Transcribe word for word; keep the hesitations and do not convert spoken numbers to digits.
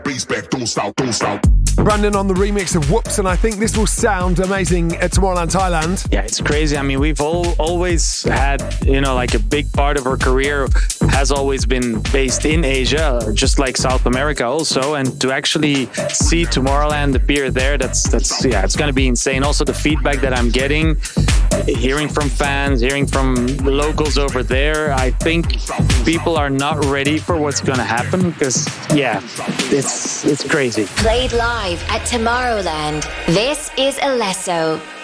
Bass back, don't stop, don't stop. Brandon on the remix of Whoops, and I think this will sound amazing at Tomorrowland Thailand. Yeah, it's crazy. I mean, we've all always had, you know, like a big part of our career has always been based in Asia, just like South America also. And to actually see Tomorrowland appear there, that's, that's yeah, it's going to be insane. Also, the feedback that I'm getting, hearing from fans, hearing from the locals over there, I think people are not ready for what's going to happen because, yeah, it's it's crazy. Played live at Tomorrowland. This is Alesso.